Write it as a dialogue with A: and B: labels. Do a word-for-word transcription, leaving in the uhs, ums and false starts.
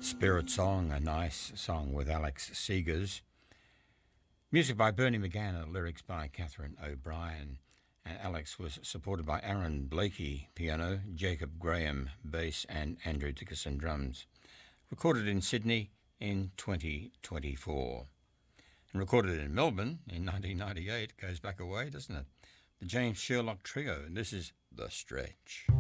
A: Spirit Song, a nice song with Alex Seegers. Music by Bernie McGann, lyrics by Catherine O'Brien. And Alex was supported by Aaron Blakey, piano, Jacob Graham, bass, and Andrew Dickerson, drums. Recorded in Sydney in twenty twenty-four. And recorded in Melbourne in nineteen ninety-eight. Goes back a way, doesn't it? The James Sherlock Trio, and this is The Stretch.